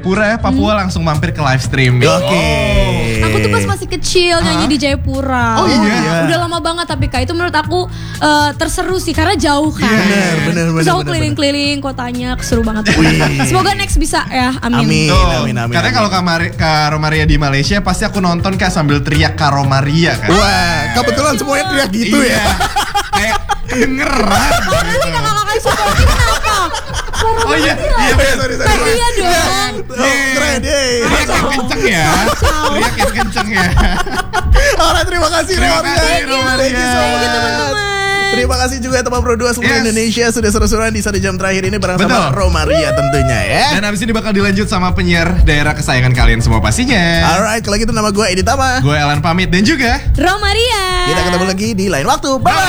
Jayapura, Papua langsung mampir ke live streaming. Oke. Aku tuh pas masih kecil nyanyi di Jayapura. Oh iya? Udah lama banget tapi Kak itu menurut aku terseru sih karena jauh kan. Bener. Terus aku keliling-keliling kotanya, seru banget. Semoga next bisa ya, amin. Amin. Karena kalau Kak Romaria di Malaysia pasti aku nonton Kak sambil teriak Kak Romaria kan. Wah, kebetulan semuanya teriak gitu Iya. ya. Kayak kedengeran. Nanti kakak supportin kenapa? Oh iya. Sorry. Iya dong. Keren, Teriak yang kenceng ya. Teriak yang kenceng ya. Alright, terima kasih Romaria. Thank you, teman-teman. Terima kasih juga teman Pro 2 seluruh Indonesia sudah seru-seruan di 1 jam terakhir ini bareng sama Romaria tentunya ya. Dan abis ini bakal dilanjut sama penyiar daerah kesayangan kalian semua pastinya. Alright, kalau gitu nama gue Edi Tama. Gue Elan pamit dan juga Romaria. Kita ketemu lagi di lain waktu. Bye.